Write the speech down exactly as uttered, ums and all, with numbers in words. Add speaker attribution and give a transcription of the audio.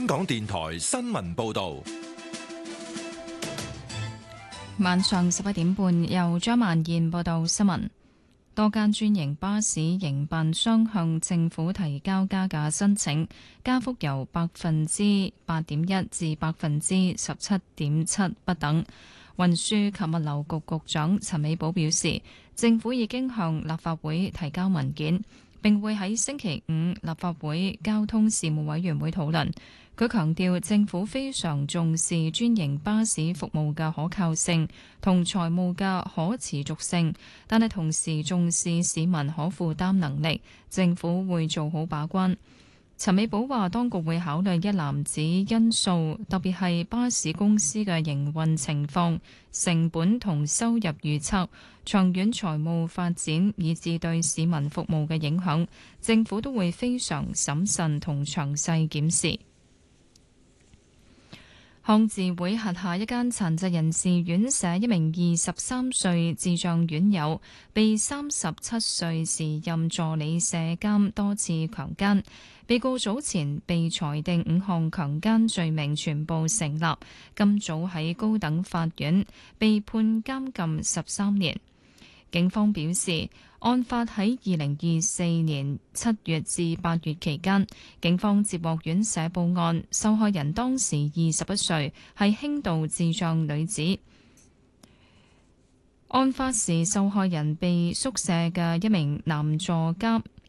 Speaker 1: 香港電台新聞報道。
Speaker 2: 晚上十一點半，由張萬燕報道新聞。多間專營巴士營辦商向政府提交加價申請，加幅由百分之八點一至百分之十七點七不等。運輸及物流局局長陳美寶表示，政府已經向立法會提交文件，並會喺星期五立法會交通事務委員會討論。佢強調，政府非常重視專營巴士服務嘅可靠性同財務嘅可持續性，但係同時重視市民可負擔能力，政府會做好把關。陳美寶話，當局會考慮一籃子因素，特別係巴士公司嘅營運情況、成本同收入預測、長遠財務發展，以至對市民服務嘅影響，政府都會非常審慎同詳細檢視。康智會轄下一間殘疾人士院舍一名二十三歲智障院友，被三十七歲時任助理舍監多次強姦。被告早前被裁定五項強姦罪名全部成立，今早喺高等法院被判監禁十三年。警方表示，案發喺二零二四年七月至八月期間，警方接獲院舍報案，受害人當時二十一歲，係輕度智障女子。案發時，受害人被宿舍嘅一名男助監